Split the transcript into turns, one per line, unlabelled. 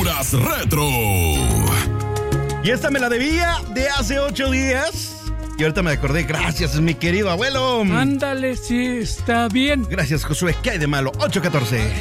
Aventuras Retro.
Y esta me la debía de hace 8 días. Y ahorita me acordé. Gracias, mi querido abuelo.
Ándale, sí, está bien.
Gracias, Josué. ¿Qué hay de malo? 8:14.